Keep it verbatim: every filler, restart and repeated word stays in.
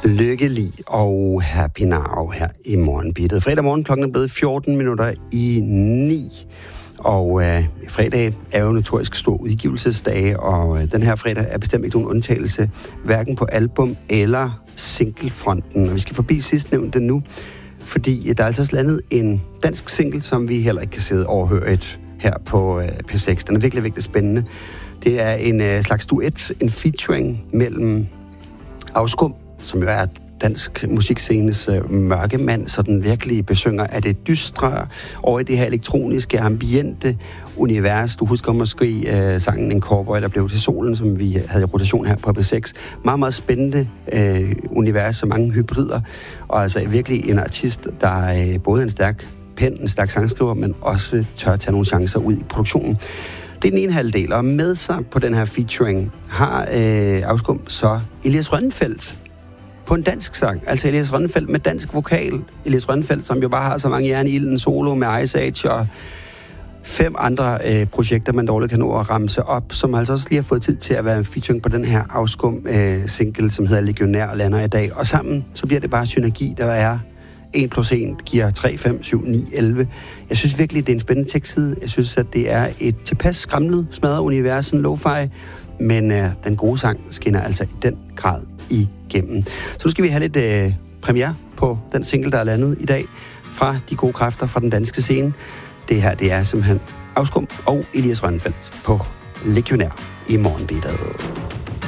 Lykkelig og happy now her i morgenbittet. Fredag morgen klokken er blevet fjorten minutter i ni. Og øh, fredag er jo notorisk stor udgivelsesdage, og øh, den her fredag er bestemt ikke nogen undtagelse, hverken på album eller singlefronten. Og vi skal forbi sidstnævnte nu, fordi der er altså også landet en dansk single, som vi heller ikke kan sidde overhørt her på øh, P seks. Den er virkelig, virkelig spændende. Det er en øh, slags duet, en featuring mellem Afskum, som jo er dansk musikscenes øh, mørke mand, så den virkelig besynger af det dystre over i det her elektroniske, ambiente univers. Du husker måske øh, sangen En Cowboy, der blev til solen, som vi havde i rotation her på P seks. Meget, meget spændende øh, univers, så mange hybrider, og altså virkelig en artist, der øh, både er en stærk pen, en stærk sangskriver, men også tør tage nogle chancer ud i produktionen. Det er den ene halvdel, og med sig på den her featuring har øh, Afskum så Elias Rønnfeldt på en dansk sang. Altså Elias Rønnfeldt med dansk vokal. Elias Rønnfeldt, som jo bare har så mange jern i ilden, solo med Ice Age og fem andre øh, projekter, man dårligt kan nå at ramse op, som altså også lige har fået tid til at være en featuring på den her Afskum øh, single, som hedder Legionær og lander i dag. Og sammen, så bliver det bare synergi, der er en plus en giver tre, fem, syv, ni, elleve. Jeg synes virkelig, det er en spændende tekstside. Jeg synes, at det er et tilpas skramlet, smadret univers, en lo-fi, men øh, den gode sang skinner altså i den grad igennem. Så nu skal vi have lidt øh, premiere på den single, der er landet i dag, fra de gode kræfter fra den danske scene. Det her, det er simpelthen Afskum og Elias Rønnfeldt på Legionær i morgenbittet.